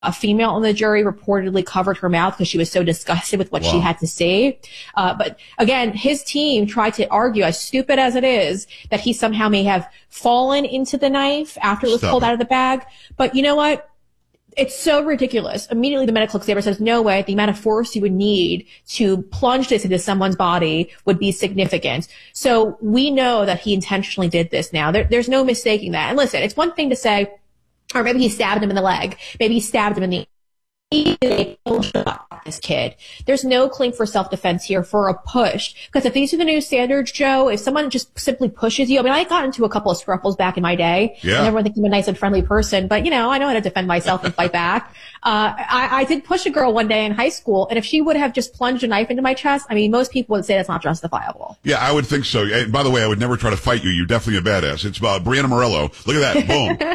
A female on the jury reportedly covered her mouth because she was so disgusted with what she had to say. But again, his team tried to argue, as stupid as it is, that he somehow may have fallen into the knife after it was pulled out of the bag. But you know what? It's so ridiculous. Immediately the medical examiner says, no way, the amount of force you would need to plunge this into someone's body would be significant. So we know that he intentionally did this now. There's no mistaking that. And listen, it's one thing to say, or maybe he stabbed him in the leg. Maybe he stabbed him in the this kid. There's no claim for self-defense here for a push. Because if these are the new standards, Joe, if someone just simply pushes you, I mean, I got into a couple of scruffles back in my day. Yeah. And everyone thinks I'm a nice and friendly person, but you know, I know how to defend myself and fight back. I did push a girl one day in high school, and if she would have just plunged a knife into my chest, I mean, most people would say that's not justifiable. Yeah, I would think so. And by the way, I would never try to fight you. You're definitely a badass. It's about Brianna Morello. Look at that.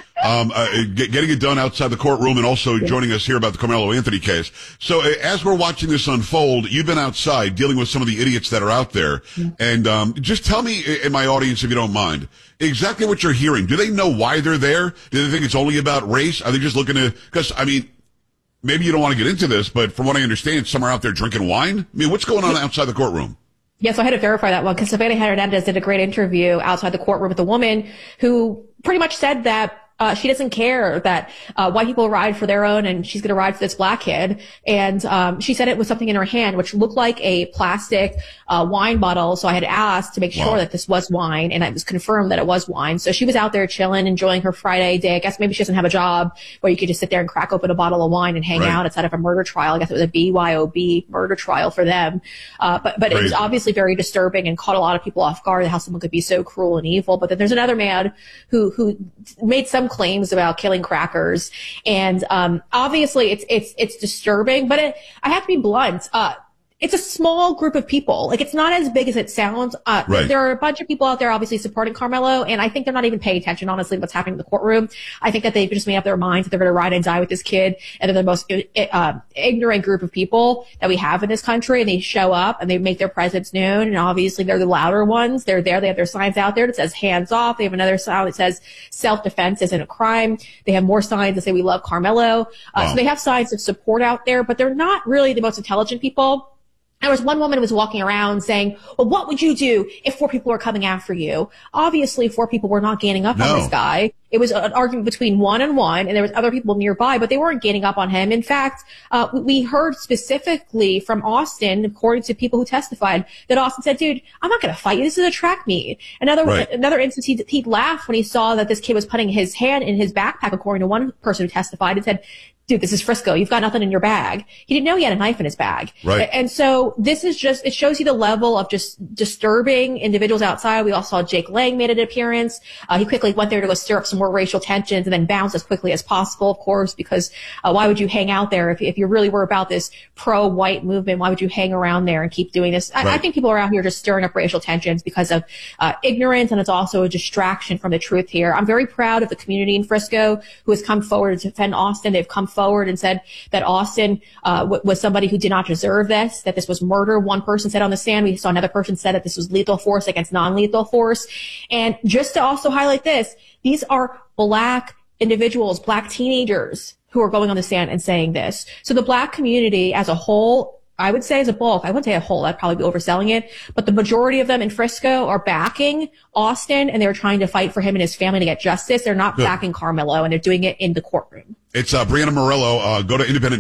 Boom. Getting it done outside the courtroom and also joining us here about the Carmelo Anthony case. So as we're watching this unfold, you've been outside dealing with some of the idiots that are out there. And just tell me, in my audience, if you don't mind, exactly what you're hearing. Do they know why they're there? Do they think it's only about race? Are they just looking to, because, I mean, maybe you don't want to get into this, but from what I understand, some are out there drinking wine. I mean, what's going on outside the courtroom? Yes, I had to verify that one because Savannah Hernandez did a great interview outside the courtroom with a woman who pretty much said that she doesn't care that white people ride for their own and she's going to ride for this black kid. And she said it was something in her hand which looked like a plastic wine bottle. So I had asked to make sure that this was wine, and it was confirmed that it was wine. So she was out there chilling, enjoying her Friday day. I guess maybe she doesn't have a job where you could just sit there and crack open a bottle of wine and hang out outside of a murder trial. I guess it was a BYOB murder trial for them. But it was obviously very disturbing and caught a lot of people off guard how someone could be so cruel and evil. But then there's another man who made some claims about killing crackers. And obviously it's disturbing, but I have to be blunt. It's a small group of people. Like, it's not as big as it sounds. There are a bunch of people out there obviously supporting Carmelo, and I think they're not even paying attention, honestly, to what's happening in the courtroom. I think that they've just made up their minds that they're going to ride and die with this kid, and they're the most ignorant group of people that we have in this country, and they show up and they make their presence known, and obviously they're the louder ones. They're there. They have their signs out there that says hands off. They have another sign that says self-defense isn't a crime. They have more signs that say we love Carmelo. So they have signs of support out there, but they're not really the most intelligent people. There was one woman who was walking around saying, well, what would you do if 4 people were coming after you? Obviously, 4 people were not gaining up on this guy. It was an argument between 1 and 1, and there was other people nearby, but they weren't gaining up on him. In fact, we heard specifically from Austin, according to people who testified, that Austin said, dude, I'm not going to fight you. This is a track meet. Another instance, he laughed when he saw that this kid was putting his hand in his backpack, according to one person who testified, and said, dude, this is Frisco. You've got nothing in your bag. He didn't know he had a knife in his bag. Right. And so this is just, it shows you the level of just disturbing individuals outside. We also saw Jake Lang made an appearance. He quickly went there to go stir up some more racial tensions and then bounce as quickly as possible, of course, because why would you hang out there if you really were about this pro-white movement? Why would you hang around there and keep doing this? I think people are out here just stirring up racial tensions because of ignorance, and it's also a distraction from the truth here. I'm very proud of the community in Frisco who has come forward to defend Austin. They've come forward and said that Austin was somebody who did not deserve this, that this was murder. One person said on the stand. We saw another person said that this was lethal force against non-lethal force. And just to also highlight this, these are black individuals, black teenagers who are going on the stand and saying this. So the black community as a whole, I would say as a bulk, I wouldn't say a whole, I'd probably be overselling it, but the majority of them in Frisco are backing Austin, and they're trying to fight for him and his family to get justice. They're not backing Carmelo, and they're doing it in the courtroom. It's Brianna Morello. Go to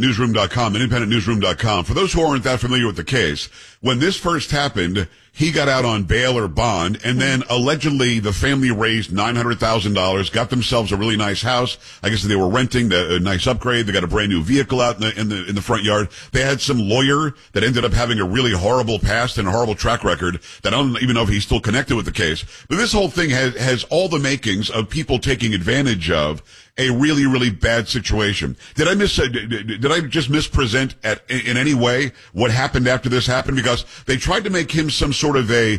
independentnewsroom.com. For those who aren't that familiar with the case, when this first happened, he got out on bail or bond, and then allegedly the family raised $900,000, got themselves a really nice house. I guess they were renting a nice upgrade. They got a brand new vehicle out in the front yard. They had some lawyer that ended up having a really horrible past and a horrible track record that I don't even know if he's still connected with the case. But this whole thing has all the makings of people taking advantage of a really, really bad situation. Did I just mispresent in any way what happened after this happened? Because they tried to make him some sort of a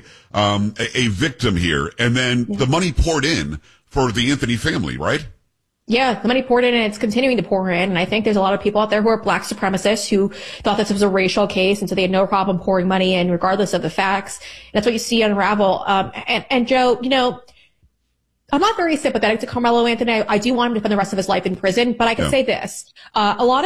victim here, and then the money poured in for the Anthony family, right? Yeah, the money poured in, and it's continuing to pour in. And I think there's a lot of people out there who are black supremacists who thought this was a racial case, and so they had no problem pouring money in regardless of the facts. And that's what you see unravel. And Joe, you know, I'm not very sympathetic to Carmelo Anthony. I do want him to spend the rest of his life in prison, but I can Yeah. say this. A lot